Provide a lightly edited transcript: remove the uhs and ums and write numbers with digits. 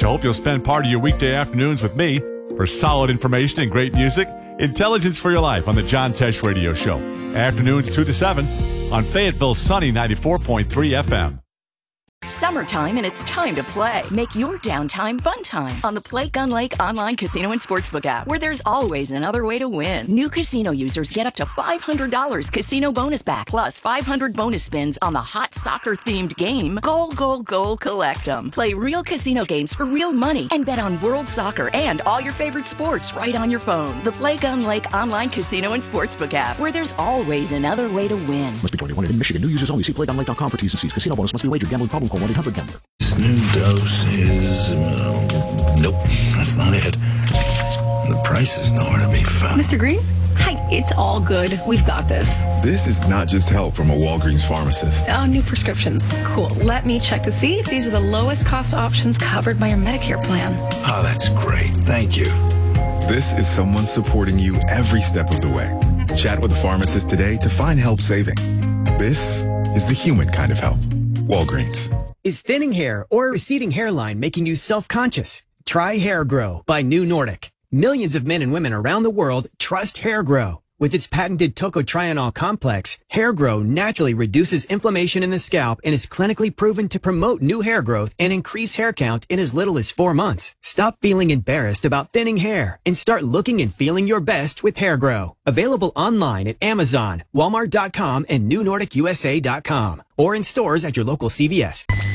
I hope you'll spend part of your weekday afternoons with me for solid information and great music. Intelligence for Your Life on the John Tesh Radio Show. Afternoons 2 to 7 on Fayetteville's Sunny 94.3 FM. Summertime and it's time to play. Make your downtime fun time on the Play Gun Lake online casino and sportsbook app, where there's always another way to win. New casino users get up to $500 casino bonus back, plus 500 bonus spins on the hot soccer-themed game. Goal, goal, goal, collect 'em. Play real casino games for real money and bet on world soccer and all your favorite sports right on your phone. The Play Gun Lake online casino and sportsbook app, where there's always another way to win. Must be 21 in Michigan. New users only. See playgunlake.com for T's and C's. Casino bonus must be wagered. Gambling problem? Call 1-800-GAMBLER. This new dose is... nope, that's not it. The price is nowhere to be found. Mr. Green? Hi, it's all good. We've got this. This is not just help from a Walgreens pharmacist. Oh, new prescriptions. Cool. Let me check to see if these are the lowest cost options covered by your Medicare plan. Oh, that's great. Thank you. This is someone supporting you every step of the way. Chat with a pharmacist today to find help saving. This is the human kind of help. Walgreens. Is thinning hair or a receding hairline making you self-conscious? Try Hair Grow by New Nordic. Millions of men and women around the world trust Hair Grow. With its patented tocotrienol complex, Hair Grow naturally reduces inflammation in the scalp and is clinically proven to promote new hair growth and increase hair count in as little as 4 months. Stop feeling embarrassed about thinning hair and start looking and feeling your best with Hair Grow. Available online at Amazon, Walmart.com, and NewNordicUSA.com, or in stores at your local CVS.